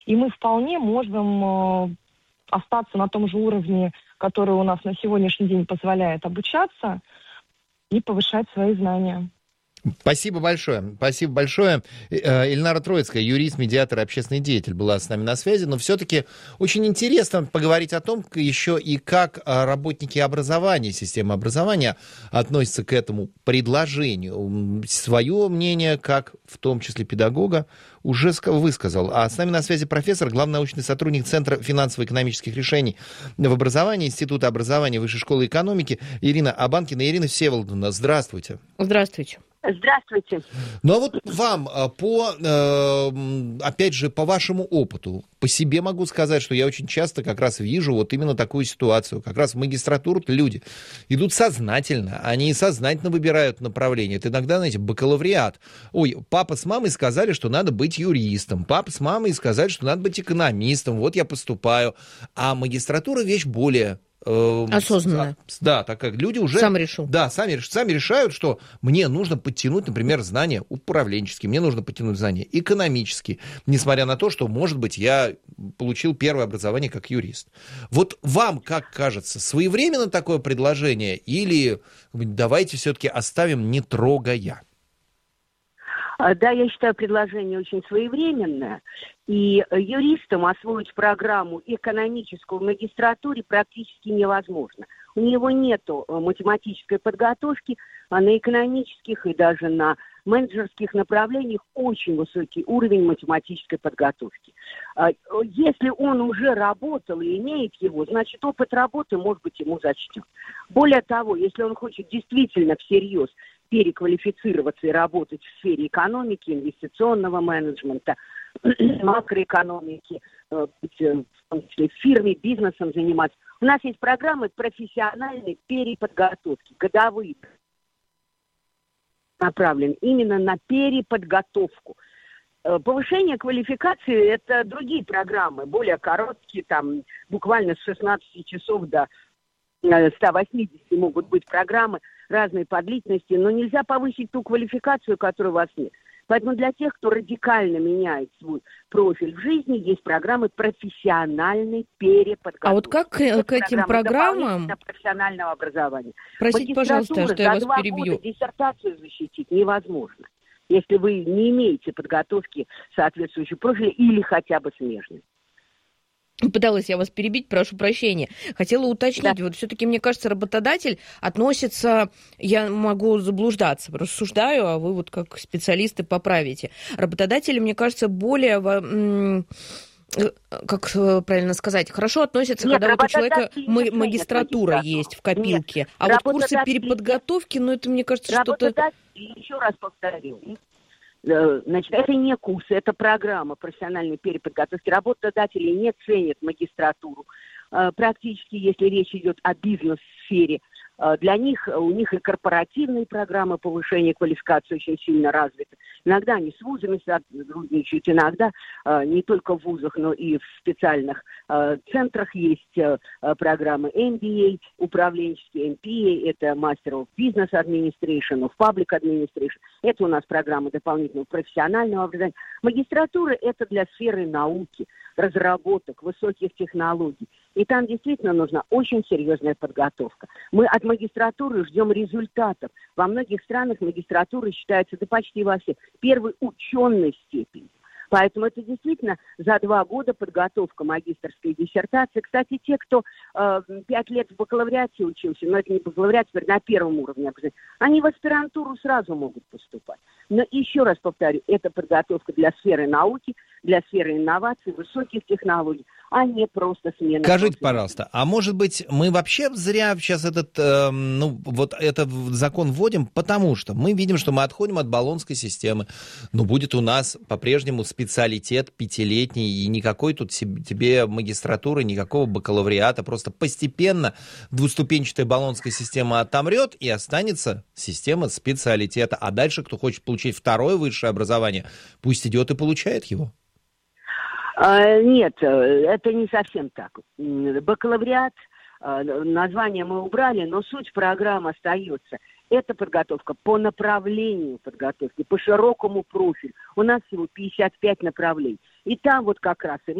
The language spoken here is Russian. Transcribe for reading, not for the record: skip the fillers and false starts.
И мы вполне можем остаться на том же уровне, который у нас на сегодняшний день позволяет обучаться и повышать свои знания. Спасибо большое. Спасибо большое. Ильнара Троицкая, юрист, медиатор, общественный деятель, была с нами на связи. Но все-таки очень интересно поговорить о том, еще и как работники образования, системы образования относятся к этому предложению. Свое мнение, как в том числе педагога, уже высказал. А с нами на связи профессор, главный научный сотрудник Центра финансово-экономических решений в образовании, Института образования Высшей школы экономики Ирина Абанкина. Ирина Всеволодовна, здравствуйте. Здравствуйте. Здравствуйте. Ну а вот вам, опять же, по вашему опыту, по себе могу сказать, что я очень часто как раз вижу вот именно такую ситуацию. Как раз в магистратуру люди идут сознательно, они сознательно выбирают направление. Это иногда, знаете, бакалавриат. Ой, папа с мамой сказали, что надо быть юристом. Папа с мамой сказали, что надо быть экономистом. Вот я поступаю. А магистратура вещь более... осознанно. Да, так как люди уже... Сам решил. Да, сами решают, что мне нужно подтянуть, например, знания управленческие, мне нужно подтянуть знания экономические, несмотря на то, что, может быть, я получил первое образование как юрист. Вот вам, как кажется, своевременно такое предложение или давайте все-таки оставим, не трогая? Да, я считаю предложение очень своевременное. И юристам освоить программу экономическую в магистратуре практически невозможно. У него нет математической подготовки, а на экономических и даже на менеджерских направлениях очень высокий уровень математической подготовки. Если он уже работал и имеет его, значит, опыт работы, может быть, ему зачтен. Более того, если он хочет действительно всерьез переквалифицироваться и работать в сфере экономики, инвестиционного менеджмента, макроэкономики, в том числе в фирме, бизнесом заниматься. У нас есть программы профессиональной переподготовки, годовые, направлены именно на переподготовку. Повышение квалификации – это другие программы, более короткие, там буквально с 16 часов до 180 могут быть программы разной по длительности, но нельзя повысить ту квалификацию, которой у вас нет. Поэтому для тех, кто радикально меняет свой профиль в жизни, есть программы профессиональной переподготовки. А вот как к этим программам... профессионального образования. Простите, пожалуйста, что я вас перебью. За 2 года диссертацию защитить невозможно, если вы не имеете подготовки соответствующего профиля или хотя бы смежной. Пыталась я вас перебить, прошу прощения. Хотела уточнить, да. Вот все-таки, мне кажется, работодатель относится, я могу заблуждаться, рассуждаю, а вы вот как специалисты поправите. Работодатели, мне кажется, более, как правильно сказать, хорошо относятся, когда вот у человека магистратура есть в копилке. А вот курсы переподготовки, ну это, мне кажется, что-то... Еще раз повторю. Значит, это не курсы, это программа профессиональной переподготовки. Работодатели не ценят магистратуру. Практически, если речь идет о бизнес-сфере, для них, у них и корпоративные программы повышения квалификации очень сильно развиты. Иногда они с вузами сотрудничают, иногда не только в вузах, но и в специальных центрах есть программы MBA, управленческие MPA, это Master of Business Administration, of Public Administration. Это у нас программы дополнительного профессионального образования. Магистратура – это для сферы науки, разработок, высоких технологий. И там действительно нужна очень серьезная подготовка. Мы от магистратуры ждем результатов. Во многих странах магистратура считается, да почти во всех, первой ученой степенью. Поэтому это действительно за 2 года подготовка магистерской диссертации. Кстати, те, кто 5 лет в бакалавриате учился, но это не бакалавриат, теперь на первом уровне образования, они в аспирантуру сразу могут поступать. Но еще раз повторю, это подготовка для сферы науки, для сферы инноваций, высоких технологий, а не просто смена. Скажите, пожалуйста, а может быть мы вообще зря сейчас этот закон вводим, потому что мы видим, что мы отходим от болонской системы, но будет у нас по-прежнему специалитет 5-летний, и никакой тут тебе магистратуры, никакого бакалавриата, просто постепенно двуступенчатая болонская система отомрет, и останется система специалитета, а дальше, кто хочет получить второе высшее образование, пусть идет и получает его. Нет, это не совсем так. Бакалавриат, название мы убрали, но суть программы остается. Это подготовка по направлению подготовки, по широкому профилю. У нас всего 55 направлений. И там вот как раз и